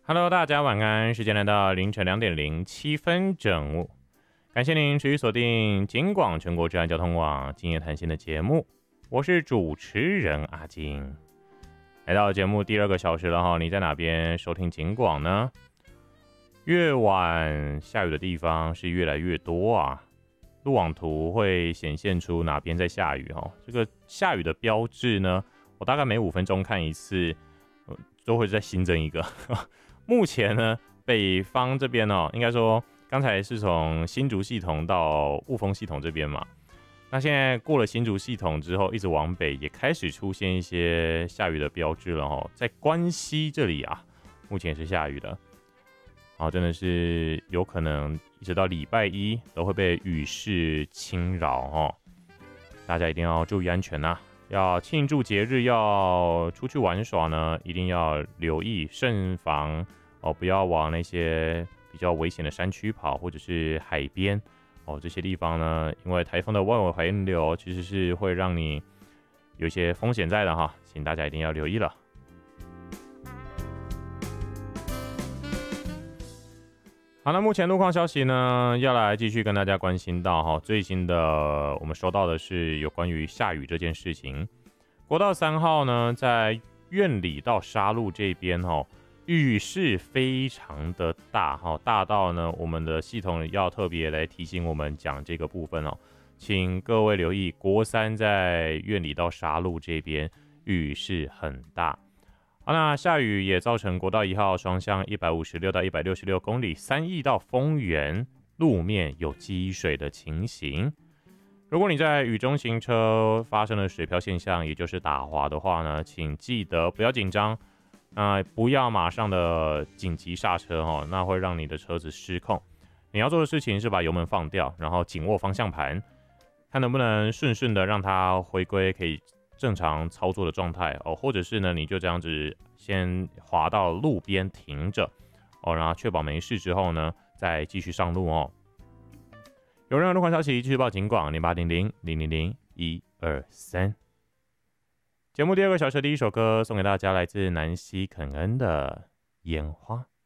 Hello，大家晚安，时间来到凌晨2:07整。感谢您持续锁定警广全国治安交通网今夜谈心的节目，我是主持人阿金。来到节目第2个小时了哈，你在哪边收听警广呢？越晚下雨的地方是越来越多啊，路网图会显现出哪边在下雨哈。这个下雨的标志呢，我大概每5分钟看一次，都会再新增一个。目前呢，北方这边应该说刚才是从新竹系统到雾峰系统这边嘛，那现在过了新竹系统之后，一直往北也开始出现一些下雨的标志了在关西这里啊，目前是下雨的，真的是有可能一直到礼拜1都会被雨势侵扰大家一定要注意安全啊。要庆祝节日，要出去玩耍呢，一定要留意慎防不要往那些比较危险的山区跑，或者是海边这些地方呢，因为台风的外围环流其实是会让你有一些风险在的哈，请大家一定要留意了。好，那目前路况消息呢，要来继续跟大家关心到最新的我们收到的是有关于下雨这件事情。国道3号呢，在苑里到沙鹿这边雨势非常的大大到呢我们的系统要特别来提醒我们讲这个部分请各位留意，国3在苑里到沙鹿这边雨势很大。好，那下雨也造成国道1号双向156到166公里3义到丰原路面有积水的情形。如果你在雨中行车发生了水漂现象，也就是打滑的话呢，请记得不要紧张，不要马上的紧急刹车那会让你的车子失控。你要做的事情是把油门放掉，然后紧握方向盘，看能不能顺顺的让它回归可以正常操作的状态或者是呢，你就这样子先滑到路边停着然后确保没事之后呢，再继续上路有任何路况消息，继续报警广0800000123。节目第2个小时的第一首歌送给大家，来自南希肯恩的《烟花》。